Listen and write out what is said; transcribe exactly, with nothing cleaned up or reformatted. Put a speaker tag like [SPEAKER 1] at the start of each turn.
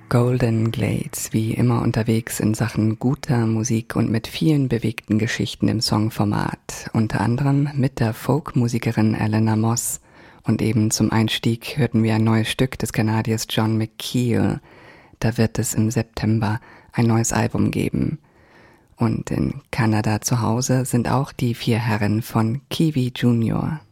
[SPEAKER 1] Golden Glades, wie immer unterwegs in Sachen guter Musik und mit vielen bewegten Geschichten im Songformat. Unter anderem mit der Folkmusikerin Eleanor Moss. Und eben zum Einstieg hörten wir ein neues Stück des Kanadiers John McKeel. Da wird es im September ein neues Album geben. Und in Kanada zu Hause sind auch die vier Herren von Kiwi Junior